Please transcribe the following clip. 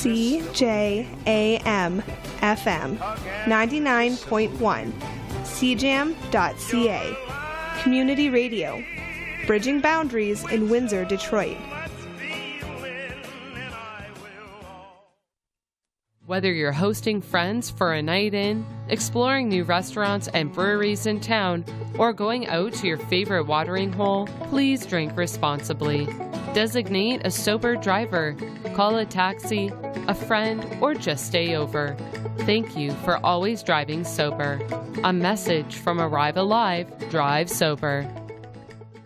CJAM FM 99.1 CJAM.ca Community Radio, bridging boundaries in Windsor, Detroit. Whether you're hosting friends for a night in, exploring new restaurants and breweries in town, or going out to your favorite watering hole, please drink responsibly. Designate a sober driver, call a taxi, a friend, or just stay over. Thank you for always driving sober. A message from Arrive Alive, Drive Sober.